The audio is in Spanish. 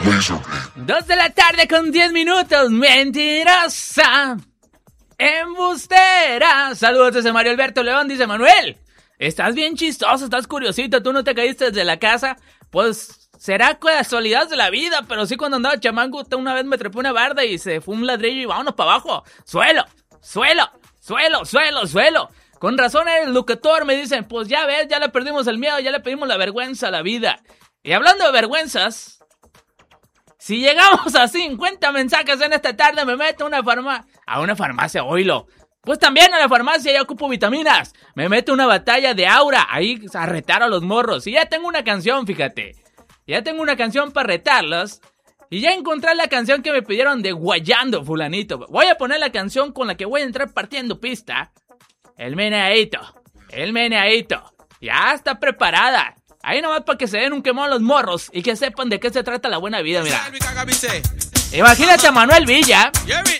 2 de la tarde con 10 minutos. Mentirosa, embustera. Saludos desde Mario Alberto León, dice Manuel. Estás bien chistoso, estás curiosito. ¿Tú no te caíste desde la casa? Pues será casualidad de la vida, pero sí, cuando andaba chamango, una vez me trepé una barda y se fue un ladrillo y vámonos para abajo. Suelo. Con razón el locutor me dicen, pues ya ves, ya le perdimos el miedo, ya le pedimos la vergüenza a la vida. Y hablando de vergüenzas, si llegamos a 50 mensajes en esta tarde, me meto a una farmacia, oílo. Pues también a la farmacia ya ocupo vitaminas. Me meto una batalla de aura, ahí a retar a los morros. Y ya tengo una canción, fíjate. Ya tengo una canción para retarlos. Y ya encontré la canción que me pidieron de Guayando Fulanito. Voy a poner la canción con la que voy a entrar partiendo pista. El meneadito. Ya está preparada. Ahí nomás para que se den un quemón los morros y que sepan de qué se trata la buena vida, mira. Imagínate a Manuel Villa